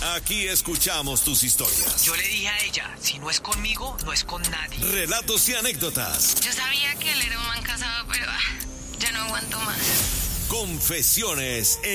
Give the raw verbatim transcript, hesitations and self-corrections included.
Aquí escuchamos tus historias. Yo le dije a ella, si no es conmigo, no es con nadie. Relatos y anécdotas. Yo sabía que él era un man casado, pero ah, ya no aguanto más. Confesiones